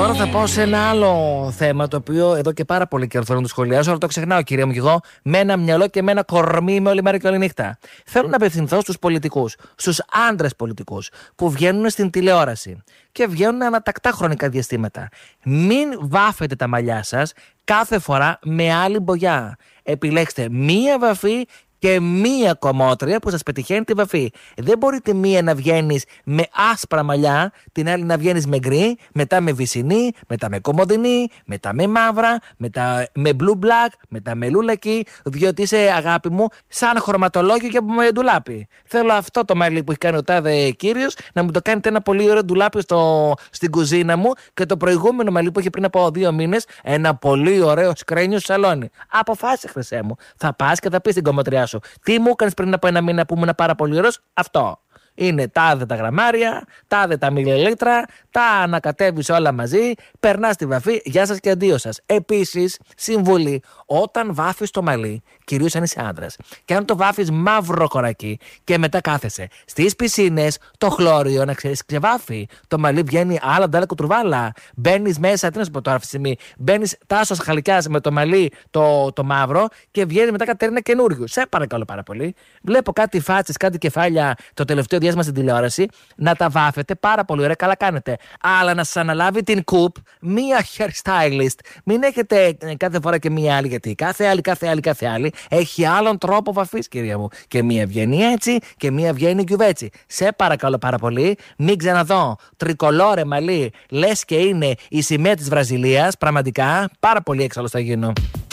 Τώρα θα πάω σε ένα άλλο θέμα, το οποίο εδώ και πάρα πολύ καιρό θέλω να το σχολιάσω, αλλά το ξεχνάω, κυρία μου, και εγώ με ένα μυαλό και με ένα κορμί είμαι όλη μέρα και όλη νύχτα. Θέλω να απευθυνθώ στους πολιτικούς, στους άντρες πολιτικούς που βγαίνουν στην τηλεόραση και βγαίνουν ανατακτά χρονικά διαστήματα. Μην βάφετε τα μαλλιά σας κάθε φορά με άλλη μπογιά. Επιλέξτε μία βαφή και μία κομμότρια που σας πετυχαίνει τη βαφή. Δεν μπορείτε μία να βγαίνεις με άσπρα μαλλιά, την άλλη να βγαίνεις με γκρι, μετά με βυσσινή, μετά με κομμωδινή, μετά με μαύρα, μετά με blue black, μετά με λούλακι, διότι είσαι, αγάπη μου, σαν χρωματολόγιο και από με ντουλάπι. Θέλω αυτό το μαλλί που έχει κάνει ο τάδε κύριος να μου το κάνετε ένα πολύ ωραίο ντουλάπι στην κουζίνα μου, και το προηγούμενο μαλλί που είχε πριν από 2 μήνες ένα πολύ ωραίο σκρένιο στο σαλόνι. Αποφάσισε, χρυσέ μου. Θα πας και θα πεις στην κομμωτριά σου: τι μου έκανες πριν από 1 μήνα που ήμουν πάρα πολύ ωραίος? Αυτό. Είναι τάδε τα γραμμάρια, τάδε τα μιλιλίτρα, τα ανακατεύεις όλα μαζί, περνάς τη βαφή, γεια σας και αντίο σας. Επίσης, συμβουλή: όταν βάφεις το μαλλί, κυρίως αν είσαι άντρας, και αν το βάφεις μαύρο κορακί και μετά κάθεσαι στις πισίνες, το χλώριο, να ξέρεις, ξεβάφει. Το μαλλί βγαίνει άλλα ντάλα κουτρουβάλα. Μπαίνεις μέσα, τι να σου πω τώρα αυτή τη στιγμή, μπαίνεις τάσος χαλικιάς με το μαλλί το μαύρο και βγαίνει μετά κάτι ένα καινούριο. Σε παρακαλώ πάρα πολύ. Βλέπω κάτι φάτσες, κάτι κεφάλια το τελευταίο διάστημα στην τηλεόραση, να τα βάφετε πάρα πολύ ωραία, καλά κάνετε. Αλλά να σας αναλάβει την κουπ μία hairstylist. Μην έχετε κάθε φορά και μία άλλη, γιατί κάθε άλλη έχει άλλον τρόπο βαφής, κυρία μου. Και μία βγαίνει έτσι και μία βγαίνει κυβέτσι. Σε παρακαλώ πάρα πολύ, μην ξαναδώ τρικολόρε μαλλί, λες και είναι η σημαία της Βραζιλίας. Πραγματικά πάρα πολύ έξαλλος θα γίνω.